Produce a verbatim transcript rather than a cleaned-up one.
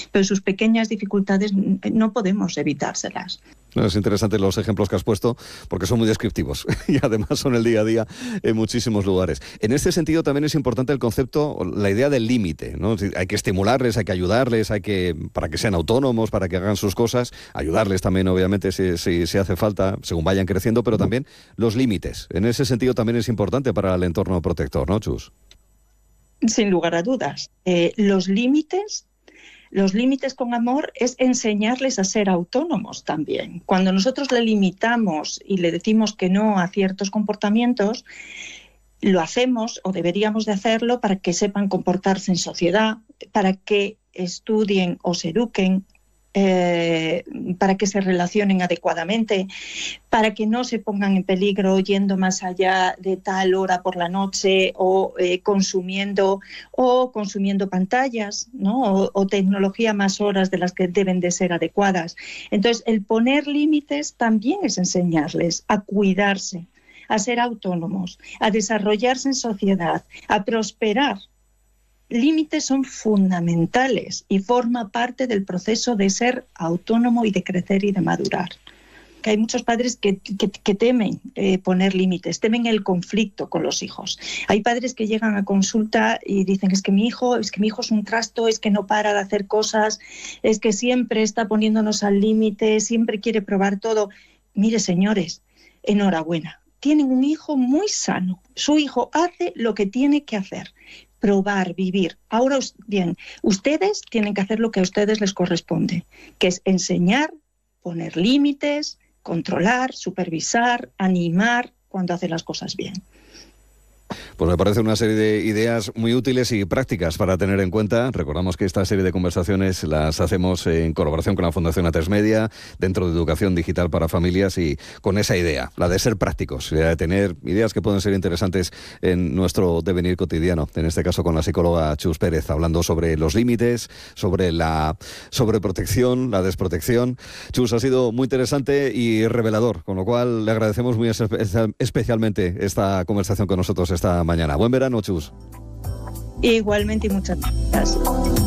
pero sus pequeñas dificultades no podemos evitárselas. No, es interesante los ejemplos que has puesto porque son muy descriptivos y además son el día a día en muchísimos lugares. En este sentido también es importante el concepto, la idea del límite, ¿no? Hay que estimularles, hay que ayudarles, hay que para que sean autónomos, para que hagan sus cosas, ayudarles también obviamente si, si, si hace falta según vayan creciendo, pero también los límites. En ese sentido también es importante para el entorno protector, ¿no, Chus? Sin lugar a dudas. Eh, los límites Los límites con amor es enseñarles a ser autónomos también. Cuando nosotros le limitamos y le decimos que no a ciertos comportamientos, lo hacemos o deberíamos de hacerlo para que sepan comportarse en sociedad, para que estudien o se eduquen, eh, para que se relacionen adecuadamente, para que no se pongan en peligro yendo más allá de tal hora por la noche o eh, consumiendo o consumiendo pantallas, ¿no? o, o tecnología más horas de las que deben de ser adecuadas. Entonces, el poner límites también es enseñarles a cuidarse, a ser autónomos, a desarrollarse en sociedad, a prosperar. Límites son fundamentales y forma parte del proceso de ser autónomo y de crecer y de madurar. Que hay muchos padres que, que, que temen eh, poner límites, temen el conflicto con los hijos. Hay padres que llegan a consulta y dicen es que mi hijo, es que mi hijo es un trasto, es que no para de hacer cosas, es que siempre está poniéndonos al límite, siempre quiere probar todo. Mire, señores, enhorabuena. Tienen un hijo muy sano. Su hijo hace lo que tiene que hacer. Probar, vivir. Ahora, bien, ustedes tienen que hacer lo que a ustedes les corresponde, que es enseñar, poner límites, controlar, supervisar, animar cuando hace las cosas bien. Pues me parece una serie de ideas muy útiles y prácticas para tener en cuenta. Recordamos que esta serie de conversaciones las hacemos en colaboración con la Fundación A tres Media, dentro de Educación Digital para Familias y con esa idea, la de ser prácticos, la de tener ideas que pueden ser interesantes en nuestro devenir cotidiano. En este caso con la psicóloga Chus Pérez, hablando sobre los límites, sobre la sobreprotección, la desprotección. Chus, ha sido muy interesante y revelador, con lo cual le agradecemos muy espe- especialmente esta conversación con nosotros esta mañana. Buen verano, Chus. Igualmente y muchas gracias.